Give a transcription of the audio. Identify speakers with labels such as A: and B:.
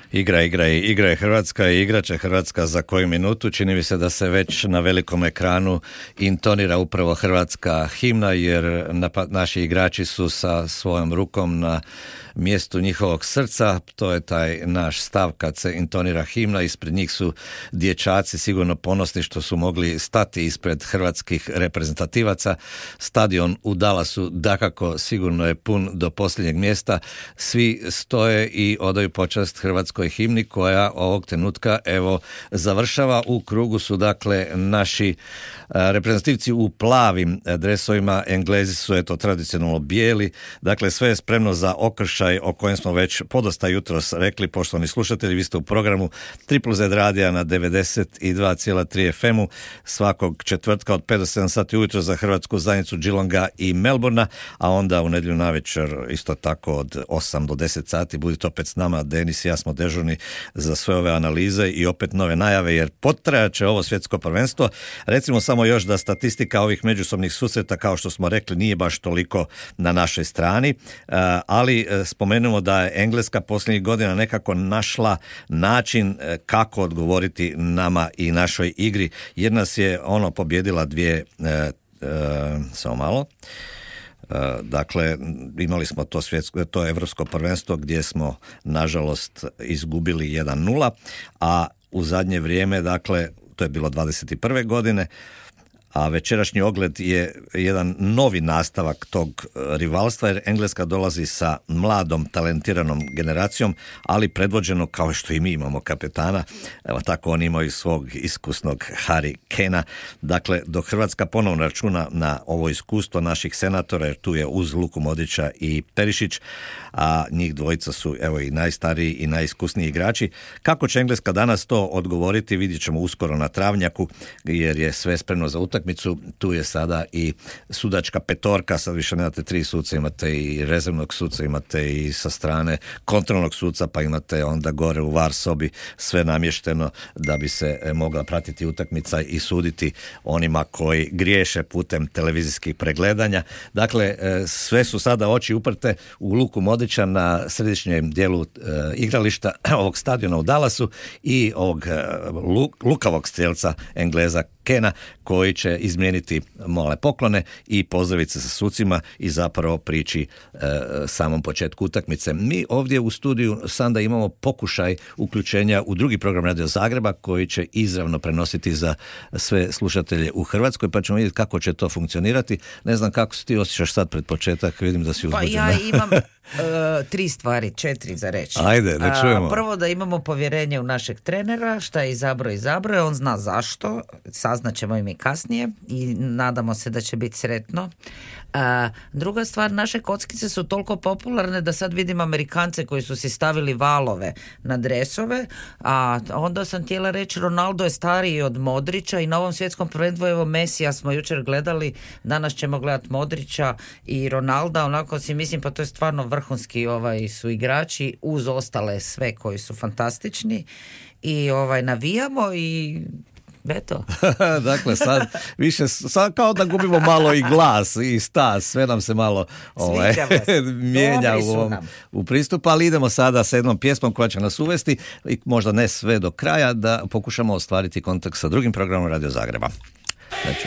A: Igra je Hrvatska i igraće Hrvatska za koju minutu. Čini mi se da se već na velikom ekranu intonira upravo hrvatska himna, jer naši igrači su sa svojom rukom na mjestu njihovog srca. To je taj naš stav kad se intonira himna. Ispred njih su dječaci sigurno ponosni što su mogli stati ispred hrvatskih reprezentativaca. Stadion u Dallasu dakako sigurno je pun do posljednjeg mjesta. Svi stoje i odaju počast hrvatskoj himni koja ovog trenutka evo završava. U krugu su dakle naši reprezentativci u plavim dresovima, Englezi su eto tradicionalno bijeli. Dakle, sve je spremno za okršaj o kojem smo već podosta jutros rekli. Poštovani slušatelji, vi ste u programu Triple Z radija na 92,3 FM-u svakog četvrtka od 5 do 7 sati ujutro za hrvatsku zajednicu Geelonga i Melbourna, a onda u nedjelju navečer isto tako od 8 do 10 sati budite opet s nama. Denis i ja smo dežurni za sve ove analize i opet nove najave, jer potrajat će ovo svjetsko prvenstvo. Recimo samo još da statistika ovih međusobnih susreta, kao što smo rekli, nije baš toliko na našoj strani, ali spomenemo da je Engleska posljednjih godina nekako našla način kako odgovoriti nama i našoj igri, jer nas je pobjedila samo malo. Dakle, imali smo to evropsko prvenstvo gdje smo nažalost izgubili 1-0, a u zadnje vrijeme, dakle, to je bilo 21. godine, a večerašnji ogled je jedan novi nastavak tog rivalstva, jer Engleska dolazi sa mladom, talentiranom generacijom, ali predvođeno, kao što i mi imamo kapetana, evo tako oni imaju svog iskusnog Harry Kanea. Dakle, dok Hrvatska ponovno računa na ovo iskustvo naših senatora, jer tu je uz Luku Modrića i Perišić, a njih dvojica su evo i najstariji i najiskusniji igrači. Kako će Engleska danas to odgovoriti, vidjet ćemo uskoro na travnjaku, jer je sve spremno za utakmicu. Tu je sada i sudačka petorka, sad više nemate 3 suca, imate i rezervnog suca, imate i sa strane kontrolnog suca, pa imate onda gore u VAR sobi sve namješteno da bi se mogla pratiti utakmica i suditi onima koji griješe putem televizijskih pregledanja. Dakle, sve su sada oči uprte u Luku Modrića na središnjem dijelu igrališta ovog stadiona u Dallasu i ovog lukavog strijelca Engleza Kanea, koji će izmijeniti male poklone i pozdraviti se sa sucima i zapravo prići samom početku utakmice. Mi ovdje u studiju sada imamo pokušaj uključenja u drugi program Radio Zagreba koji će izravno prenositi za sve slušatelje u Hrvatskoj, pa ćemo vidjeti kako će to funkcionirati. Ne znam kako se ti osjećaš sad pred početak, vidim da si uzbuđena.
B: Pa ja imam 4 za reći.
A: Ajde, da čujemo.
B: Prvo, da imamo povjerenje u našeg trenera, šta je izabrao, on zna zašto, saznaćemo i mi kasnije i nadamo se da će biti sretno. Druga stvar, naše kockice su toliko popularne da sad vidim Amerikance koji su si stavili valove na dresove, a onda sam htjela reći, Ronaldo je stariji od Modrića i na ovom svjetskom prvenstvu, evo Mesija smo jučer gledali, danas ćemo gledati Modrića i Ronalda, onako si mislim, pa to je stvarno vrhunski su igrači uz ostale sve koji su fantastični i navijamo i eto.
A: Dakle, sad kao da gubimo malo i glas i stas, sve nam se malo mijenja u pristupu, ali idemo sada sa jednom pjesmom koja će nas uvesti i možda ne sve do kraja, da pokušamo ostvariti kontakt sa drugim programom Radio Zagreba. Znači.